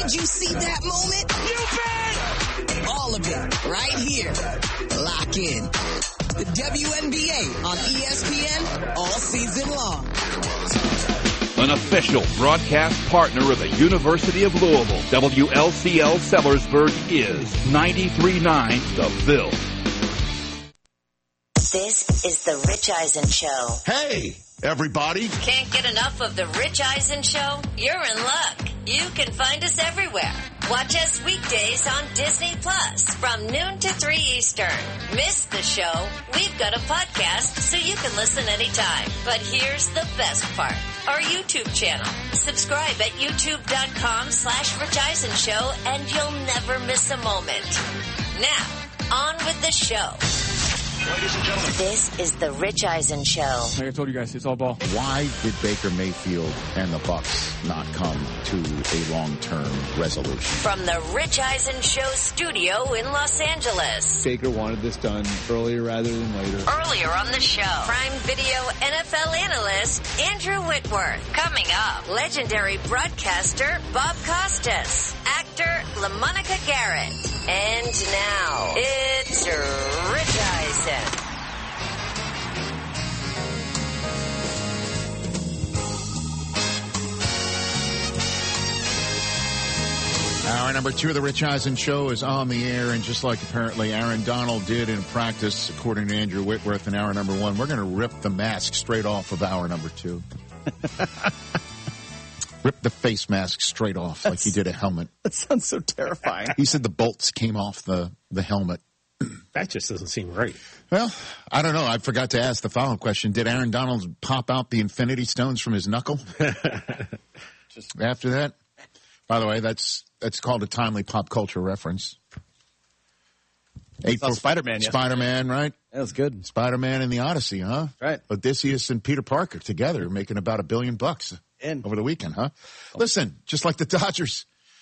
Did you see that moment? You bet! All of it right here. Lock in. The WNBA on ESPN all season long. An official broadcast partner of the University of Louisville, WLCL Sellersburg is 93.9 The Ville. This is the Rich Eisen Show. Hey, everybody. Can't get enough of the Rich Eisen Show? You're in luck. You can find us everywhere. Watch us weekdays on Disney Plus from noon to 3 Eastern. Miss the show? We've got a podcast so you can listen anytime. But here's the best part. Our YouTube channel. Subscribe at youtube.com/Rich Eisen Show and you'll never miss a moment. Now, on with the show. Ladies and gentlemen, this is the Rich Eisen Show. Like I told you guys, it's all ball. Why did Baker Mayfield and the Bucs not come to a long-term resolution? From the Rich Eisen Show studio in Los Angeles. Baker wanted this done earlier rather than later. Earlier on the show, Prime Video NFL analyst Andrew Whitworth. Coming up, legendary broadcaster Bob Costas, actor LaMonica Garrett. And now, it's Rich Eisen. Hour number 2 of the Rich Eisen Show is on the air, and just like apparently Aaron Donald did in practice, according to Andrew Whitworth in hour number 1, we're going to rip the mask straight off of hour number 2. Rip the face mask straight off like he did a helmet. That sounds so terrifying. He said the bolts came off the helmet. That just doesn't seem right. Well, I don't know. I forgot to ask the follow-up question. Did Aaron Donald pop out the Infinity Stones from his knuckle? Just after that? By the way, that's called a timely pop culture reference. Spider-Man. Spider-Man, right? That was good. Spider-Man and the Odyssey, huh? Right. Odysseus and Peter Parker together making about $1 billion over the weekend, huh? Listen, just like the Dodgers.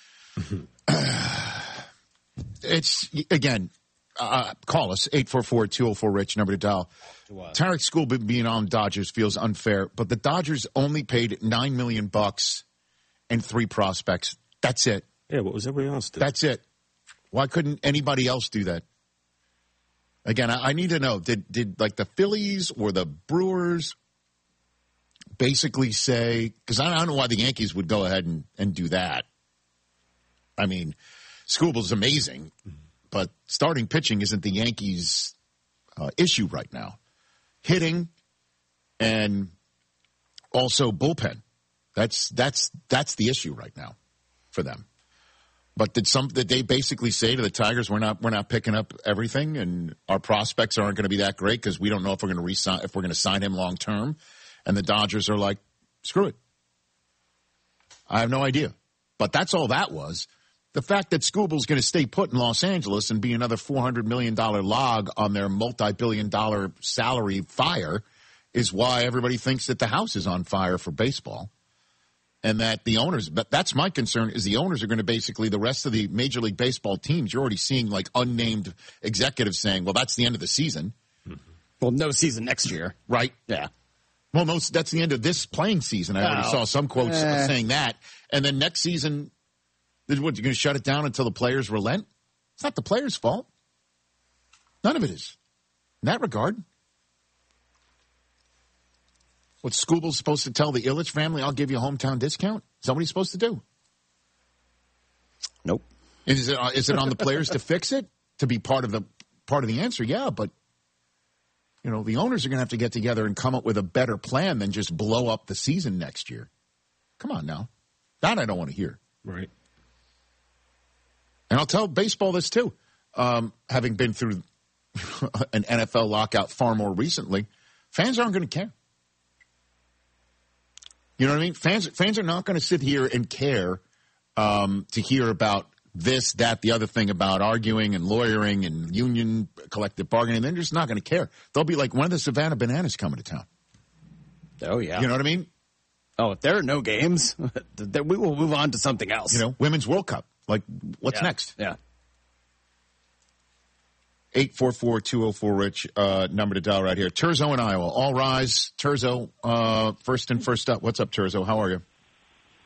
It's, again, call us, 844-204-RICH, number to dial. Tarek School being on Dodgers feels unfair, but the Dodgers only paid $9 million and 3 prospects. That's it. Yeah, what was everybody else doing? That's it. Why couldn't anybody else do that? Again, I need to know, did like the Phillies or the Brewers basically say, because I don't know why the Yankees would go ahead and do that. I mean, Skubal's amazing, but starting pitching isn't the Yankees' issue right now. Hitting and also bullpen. That's the issue right now for them. But did they basically say to the Tigers, we're not picking up everything, and our prospects aren't going to be that great because we don't know if we're going to sign him long term? And the Dodgers are like, screw it. I have no idea. But that's all that was. The fact that Skubal's going to stay put in Los Angeles and be another $400 million log on their multi-billion-dollar salary fire is why everybody thinks that the house is on fire for baseball. And that the owners, but that's my concern, is the owners are going to basically, the rest of the Major League Baseball teams, you're already seeing like unnamed executives saying, well, that's the end of the season. Well, no season next year. Right? Yeah. Well, no, that's the end of this playing season. I already saw some quotes saying that. And then next season, what, you're going to shut it down until the players relent? It's not the players' fault. None of it is. In that regard. What, Skubal's supposed to tell the Ilitch family, I'll give you a hometown discount? Is that what he's supposed to do? Nope. Is it on the players to fix it? To be part of the answer? Yeah, but you know, the owners are going to have to get together and come up with a better plan than just blow up the season next year. Come on now. That I don't want to hear. Right. And I'll tell baseball this too. Having been through an NFL lockout far more recently, fans aren't going to care. You know what I mean? Fans are not going to sit here and care to hear about this, that, the other thing about arguing and lawyering and union collective bargaining. They're just not going to care. They'll be like, when are the Savannah Bananas coming to town? Oh, yeah. You know what I mean? Oh, if there are no games, we will move on to something else. You know, Women's World Cup. Like, what's next? Yeah. 844-204-RICH, number to dial right here. Terzo in Iowa. All rise. Terzo, first up. What's up, Terzo? How are you?